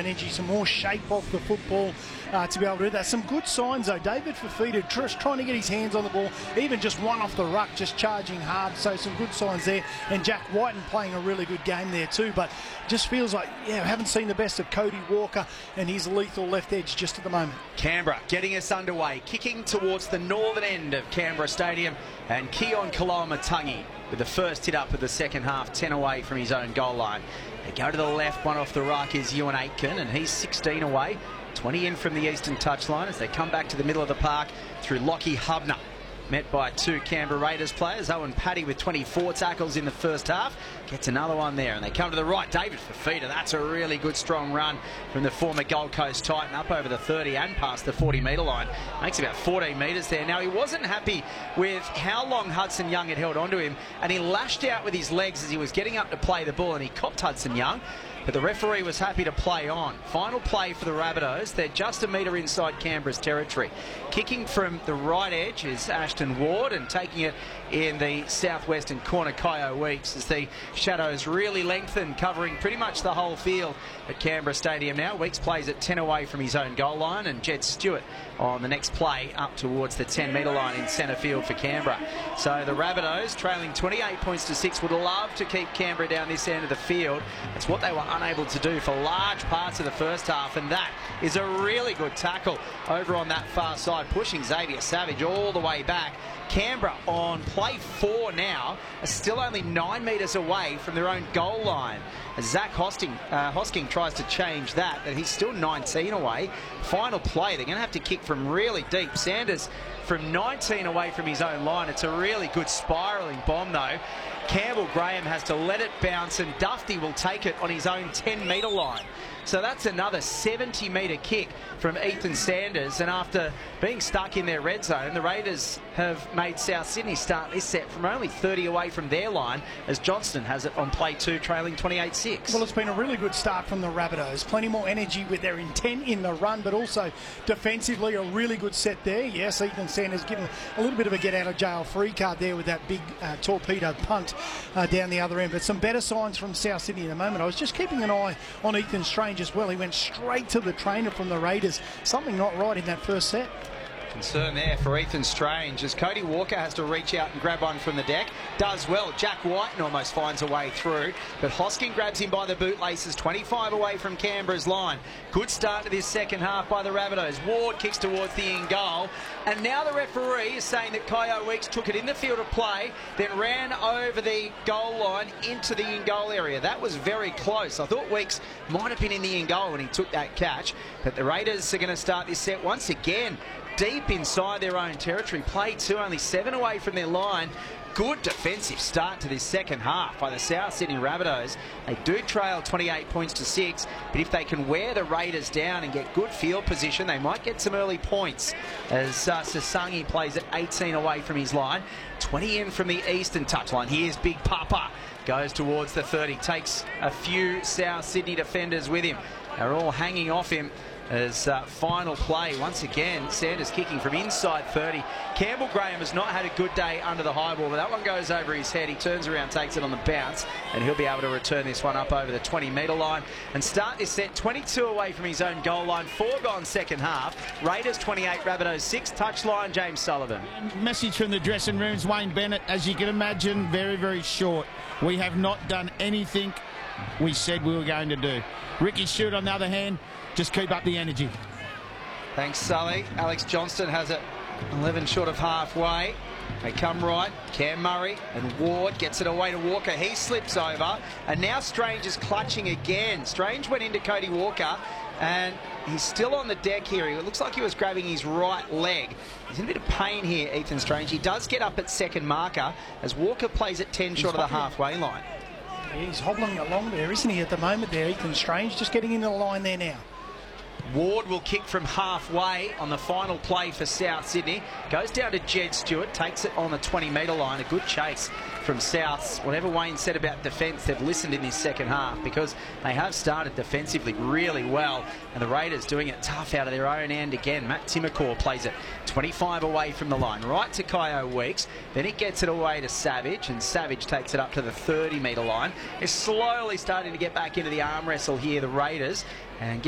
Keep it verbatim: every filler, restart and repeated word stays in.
energy, some more shape off the football uh, to be able to do that. Some good signs though. David Fifita just trying to get his hands on the ball, even just one off the ruck, just charging hard. So some good signs there. And Jack Whiten playing a really good game there too. But just feels like, yeah, I haven't seen the best of Cody Walker and his lethal left edge just at the moment. Canberra getting us underway, kicking towards the northern end of Canberra Stadium, and Keon Koloamatangi with the first hit up of the second half, ten away from his own goal line. They go to the left, one off the ruck is Ewan Aitken, and he's sixteen away, twenty in from the eastern touchline as they come back to the middle of the park through Lockie Hubner. Met by two Canberra Raiders players. Owen Paddy with twenty-four tackles in the first half. Gets another one there. And they come to the right. David Fifita. That's a really good strong run from the former Gold Coast Titan up over the thirty and past the forty metre line. Makes about fourteen metres there. Now, he wasn't happy with how long Hudson Young had held onto him. And he lashed out with his legs as he was getting up to play the ball. And he copped Hudson Young. But the referee was happy to play on. Final play for the Rabbitohs. They're just a metre inside Canberra's territory. Kicking from the right edge is Ashton Ward, and taking it in the southwestern corner, Kyo Weeks, as the shadows really lengthen, covering pretty much the whole field at Canberra Stadium now. Weeks plays at ten away from his own goal line, and Jed Stewart on the next play up towards the ten metre line in centre field for Canberra. So the Rabbitohs, trailing twenty-eight points to six, would love to keep Canberra down this end of the field. It's what they were unable to do for large parts of the first half, and that is a really good tackle over on that far side, pushing Xavier Savage all the way back. Canberra on play four now are still only nine metres away from their own goal line. As Zach Hosking, uh, Hosking tries to change that, but he's still nineteen away. Final play, they're going to have to kick from really deep. Sanders from nineteen away from his own line. It's a really good spiralling bomb though. Campbell Graham has to let it bounce, and Dufty will take it on his own ten metre line. So that's another seventy metre kick from Ethan Sanders. And after being stuck in their red zone, the Raiders have made South Sydney start this set from only thirty away from their line, as Johnston has it on play two, trailing twenty-eight six. Well, it's been a really good start from the Rabbitohs. Plenty more energy with their intent in the run, but also defensively a really good set there. Yes, Ethan Sanders given a little bit of a get-out-of-jail-free card there with that big uh, torpedo punt uh, down the other end. But some better signs from South Sydney in a moment. I was just keeping an eye on Ethan Strange as well. He went straight to the trainer from the Raiders. Something not right in that first set. Concern there for Ethan Strange as Cody Walker has to reach out and grab one from the deck. Does well. Jack Whiten almost finds a way through, but Hosking grabs him by the bootlaces, twenty-five away from Canberra's line. Good start to this second half by the Rabbitohs. Ward kicks towards the in goal, and now the referee is saying that Kyo Weeks took it in the field of play, then ran over the goal line into the in goal area. That was very close. I thought Weeks might have been in the in goal when he took that catch, but the Raiders are going to start this set once again deep inside their own territory. Play two, only seven away from their line. Good defensive start to this second half by the South Sydney Rabbitohs. They do trail twenty-eight points to six, but if they can wear the Raiders down and get good field position, they might get some early points. As uh, Sasangi plays at eighteen away from his line, twenty in from the eastern touchline. Here's Big Papa. Goes towards the thirty, takes a few South Sydney defenders with him. They're all hanging off him. As uh, final play, once again, Sanders kicking from inside thirty. Campbell Graham has not had a good day under the high ball, but that one goes over his head. He turns around, takes it on the bounce, and he'll be able to return this one up over the twenty metre line and start this set twenty-two away from his own goal line. Four gone second half. Raiders twenty-eight, Rabbitohs six. Touchline, James Sullivan. Message from the dressing rooms, Wayne Bennett, as you can imagine, very, very short. We have not done anything we said we were going to do. Ricky Stewart, on the other hand, just keep up the energy. Thanks, Sully. Alex Johnston has it eleven short of halfway. They come right. Cam Murray and Ward gets it away to Walker. He slips over, and now Strange is clutching again. Strange went into Cody Walker, and he's still on the deck here. It looks like he was grabbing his right leg. He's in a bit of pain here, Ethan Strange. He does get up at second marker as Walker plays at ten short of the halfway line. He's hobbling along there, isn't he, at the moment there, Ethan Strange, just getting into the line there now. Ward will kick from halfway on the final play for South Sydney. Goes down to Jed Stewart, takes it on the twenty metre line. A good chase from Souths. Whatever Wayne said about defence, they've listened in this second half because they have started defensively really well. And the Raiders doing it tough out of their own end again. Matt Timmercore plays it twenty-five away from the line, right to Kyo Weeks. Then he gets it away to Savage, and Savage takes it up to the thirty metre line. They're slowly starting to get back into the arm wrestle here, the Raiders, and